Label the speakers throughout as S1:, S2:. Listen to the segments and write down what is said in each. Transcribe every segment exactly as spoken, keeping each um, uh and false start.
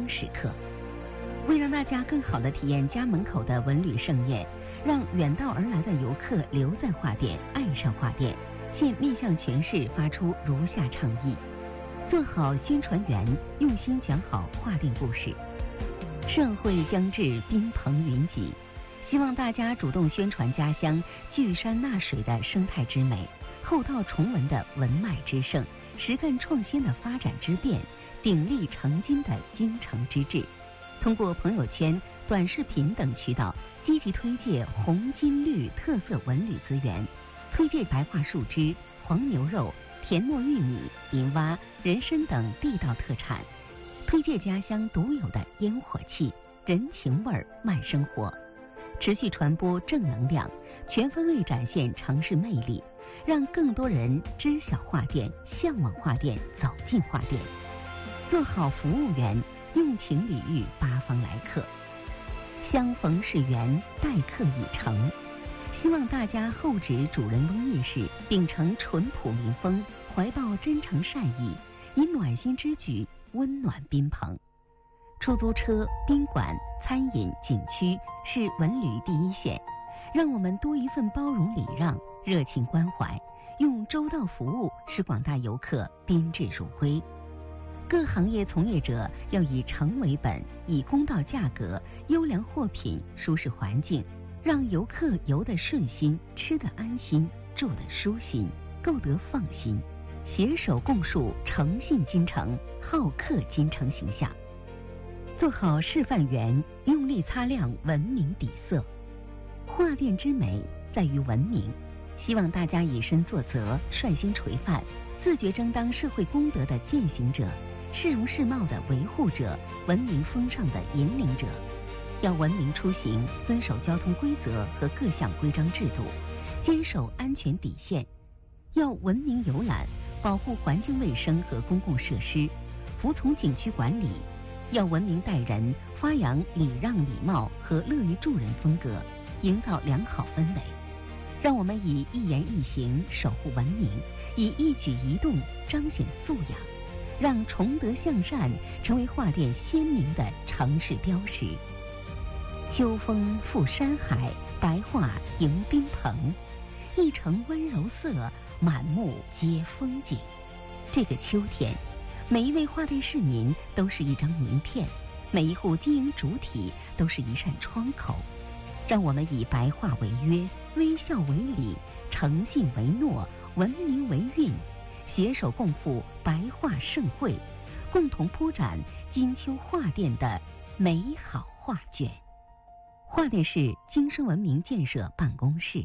S1: 时刻。为让大家更好地体验家门口的文旅盛宴，让远道而来的游客留在画店，爱上画店，现面向全市发出如下倡议：做好宣传员，用心讲好画店故事。盛会将至，宾朋云集，希望大家主动宣传家乡聚山纳水的生态之美，后道重文的文脉之盛，实干创新的发展之变，鼎力成金的精诚之志。通过朋友圈、短视频等渠道，积极推介红金绿特色文旅资源，推介白桦树枝、黄牛肉、田糯玉米、银蛙、人参等地道特产，推介家乡独有的烟火气、人情味儿、慢生活，持续传播正能量，全方位展现城市魅力，让更多人知晓画店、向往画店、走进画店。做好服务员，用情礼遇八方来客，相逢是缘，待客已成。希望大家厚植主人翁意识，秉承淳朴民风，怀抱真诚善意，以暖心之举温暖宾朋。出租车、宾馆、餐饮、景区是文旅第一线，让我们多一份包容礼让、热情关怀，用周到服务使广大游客宾至如归。各行业从业者要以诚为本，以公道价格、优良货品、舒适环境，让游客游得顺心，吃得安心，住得舒心，购得放心，携手共树诚信金城、好客金城形象。做好示范员，用力擦亮文明底色。画店之美在于文明，希望大家以身作则，率先垂范，自觉争当社会公德的践行者，市容市貌的维护者，文明风尚的引领者。要文明出行，遵守交通规则和各项规章制度，坚守安全底线。要文明游览，保护环境卫生和公共设施，服从景区管理。要文明待人，发扬礼让礼貌和乐于助人风格，营造良好氛围。让我们以一言一行守护文明，以一举一动彰显素养，让崇德向善成为画店鲜明的城市标识。秋风赴山海，白桦迎宾朋，一城温柔色，满目皆风景。这个秋天，每一位画店市民都是一张名片，每一户经营主体都是一扇窗口。让我们以白桦为约，微笑为礼，诚信为诺，文明为韵，携手共赴白桦盛会，共同铺展金秋画店的美好画卷。画店市精深文明建设办公室。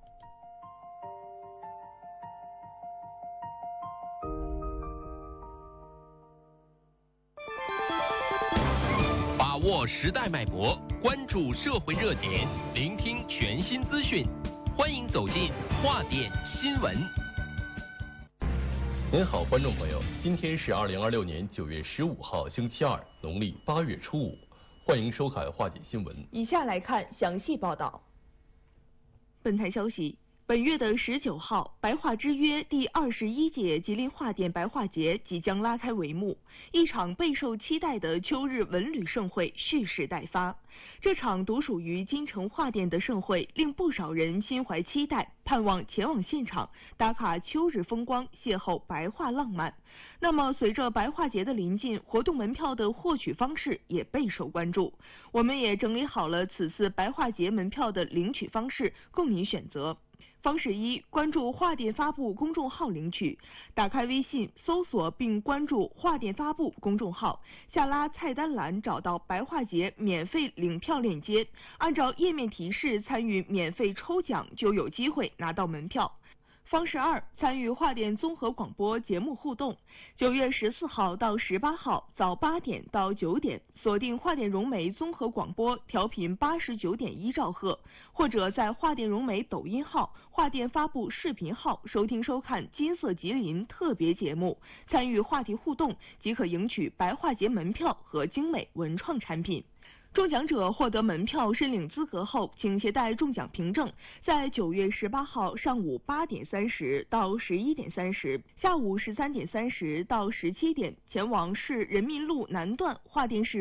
S2: 把握时代脉搏，关注社会热点，聆听全新资讯，欢迎走进画店新闻。
S3: 您好，观众朋友，今天是二零二六年九月十五号，星期二，农历八月初五，欢迎收看画点新闻。
S4: 以下来看详细报道。本台消息，本月的十九号，白桦之约第二十一届吉林画店白桦节即将拉开帷幕，一场备受期待的秋日文旅盛会蓄势待发。这场独属于金城画店的盛会，令不少人心怀期待，盼望前往现场打卡秋日风光，邂逅白桦浪漫。那么，随着白桦节的临近，活动门票的获取方式也备受关注。我们也整理好了此次白桦节门票的领取方式，供您选择。方式一，关注画店发布公众号领取。打开微信，搜索并关注画店发布公众号，下拉菜单栏找到白桦节免费领票链接，按照页面提示参与免费抽奖，就有机会拿到门票。方式二，参与画店综合广播节目互动。九月十四号到十八号早八点到九点，锁定画店融媒综合广播调频八十九点一兆赫，或者在画店融媒抖音号、画店发布视频号收听收看金色吉林特别节目，参与话题互动即可赢取白桦节门票和精美文创产品。中奖者获得门票申领资格后，请携带中奖凭证，在九月十八号上午八点三十到十一点三十，下午十三点三十到十七点，前往市人民路南段画店市